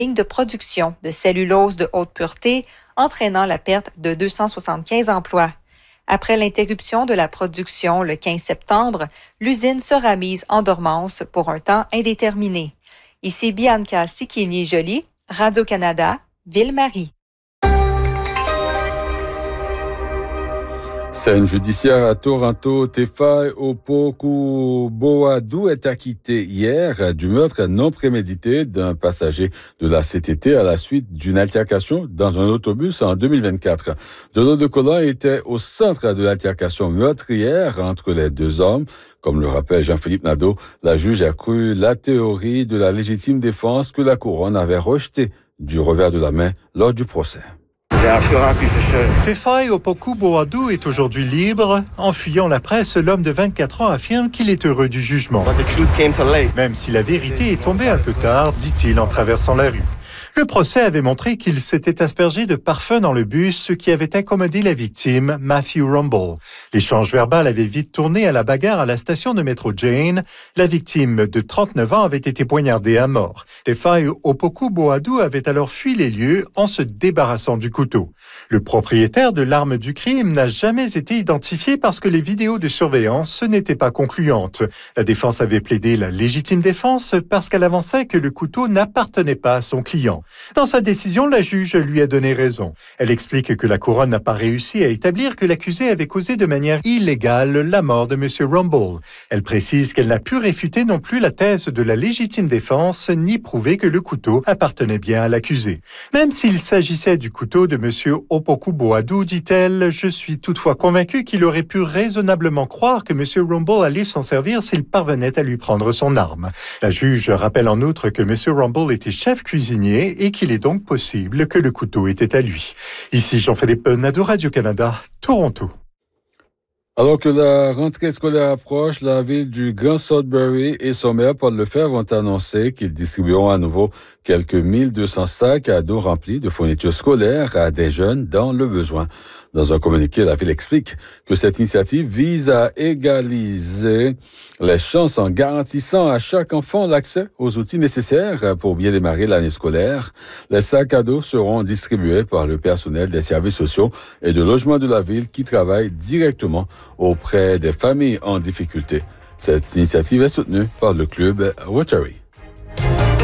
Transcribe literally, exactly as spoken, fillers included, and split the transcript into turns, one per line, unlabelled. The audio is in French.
ligne de production de cellulose de haute pureté, entraînant la perte de deux cent soixante-quinze emplois. Après l'interruption de la production le quinze septembre, l'usine sera mise en dormance pour un temps indéterminé. Ici Bianca Sicchini-Joly, Radio-Canada, Ville-Marie.
Scène judiciaire à Toronto, Tefai Opoku-Boadou est acquitté hier du meurtre non prémédité d'un passager de la C T T à la suite d'une altercation dans un autobus en deux mille vingt-quatre. Donald de Colin était au centre de l'altercation meurtrière entre les deux hommes. Comme le rappelle Jean-Philippe Nadeau, la juge a cru la théorie de la légitime défense que la couronne avait rejetée du revers de la main lors du procès.
Tefai Opoku-Boadou est aujourd'hui libre. En fuyant la presse, l'homme de vingt-quatre ans affirme qu'il est heureux du jugement. Même si la vérité est tombée un peu tard, dit-il en traversant la rue. Le procès avait montré qu'il s'était aspergé de parfum dans le bus, ce qui avait incommodé la victime, Matthew Rumble. L'échange verbal avait vite tourné à la bagarre à la station de métro Jane. La victime de trente-neuf ans avait été poignardée à mort. Tefai Opoku-Boadou avait alors fui les lieux en se débarrassant du couteau. Le propriétaire de l'arme du crime n'a jamais été identifié parce que les vidéos de surveillance n'étaient pas concluantes. La défense avait plaidé la légitime défense parce qu'elle avançait que le couteau n'appartenait pas à son client. Dans sa décision, la juge lui a donné raison. Elle explique que la couronne n'a pas réussi à établir que l'accusé avait causé de manière illégale la mort de M. Rumble. Elle précise qu'elle n'a pu réfuter non plus la thèse de la légitime défense ni prouver que le couteau appartenait bien à l'accusé. Même s'il s'agissait du couteau de M. Opoku-Boadou, dit-elle, je suis toutefois convaincue qu'il aurait pu raisonnablement croire que M. Rumble allait s'en servir s'il parvenait à lui prendre son arme. La juge rappelle en outre que M. Rumble était chef cuisinier et qu'il est donc possible que le couteau était à lui. Ici Jean-Philippe Nadeau, Radio-Canada, Toronto.
Alors que la rentrée scolaire approche, la ville du Grand Sudbury et son maire Paul Lefebvre ont annoncé qu'ils distribueront à nouveau quelques mille deux cents sacs à dos remplis de fournitures scolaires à des jeunes dans le besoin. Dans un communiqué, la ville explique que cette initiative vise à égaliser les chances en garantissant à chaque enfant l'accès aux outils nécessaires pour bien démarrer l'année scolaire. Les sacs à dos seront distribués par le personnel des services sociaux et de logement de la ville qui travaille directement auprès des familles en difficulté. Cette initiative est soutenue par le club Rotary.